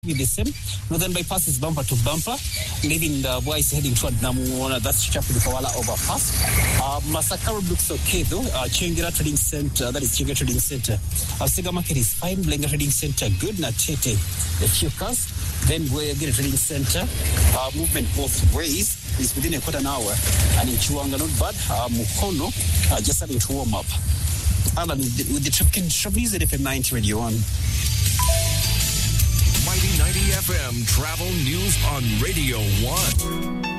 exactly the same. Northern Bypass is bumper to bumper, leaving the boys heading toward Namuona. That's Chapel Kawala overpass. Masaka Road looks okay though. Chengira Trading Center, that is Chengira Trading Center. Sega Market is fine. Blenga Trading Center, good. Natete, a few cars. Then we get a trading center. Movement both ways is within a quarter an hour. And in Chuanga, not bad. Mukono, just starting to warm up. Alan, with the traffic news at FM 90 Radio 1. Mighty 90 FM travel news on Radio 1.